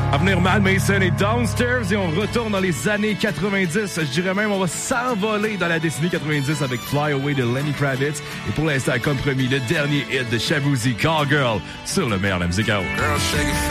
À venir, Mad Mason et Downstairs, et on retourne dans les années 90. Je dirais même, on va s'envoler dans la décennie 90 avec Fly Away de Lenny Kravitz. Et pour l'instant, comme promis, le dernier hit de Shaboozey, Call Girl, sur le meilleur de la musique à eau.